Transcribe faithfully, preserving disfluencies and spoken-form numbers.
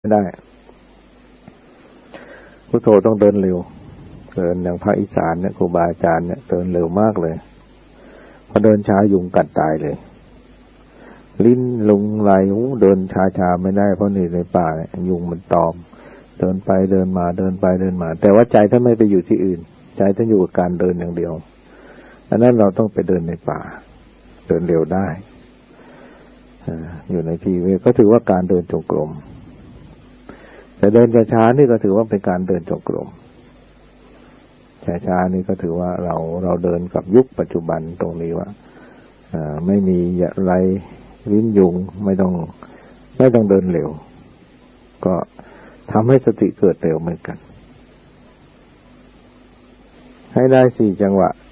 ไม่ได้พุทโธต้องเดินเร็วเดินอย่างภาคอีสานเนี่ยครูบาอาจารย์เนี่ยเดินเร็วมากเลยพอเดินช้ายุงกัดตายเลยลิ้นลุงไหลเดินช้าๆไม่ได้เพราะนี่ในป่ายุงมันตอมเดินไปเดินมาเดินไปเดินมาแต่ว่าใจท่านไม่ไปอยู่ที่อื่นใจท่านอยู่กับการเดินอย่างเดียวอันนั้นเราต้องไปเดินในป่าเดินเร็วได้อยู่ในที่ก็ถือว่าการเดินจงกรมแต่เดินช้าๆนี่ก็ถือว่าเป็นการเดินจงกรมช้าๆนี่ก็ถือว่าเราเราเดินกับยุคปัจจุบันตรงนี้ว่าไม่มีอะไรลิ้นยุงไม่ต้องไม่ต้องเดินเร็วก็ทำให้สติเกิดเร็วเหมือนกันให้ได้สี่จังหวะ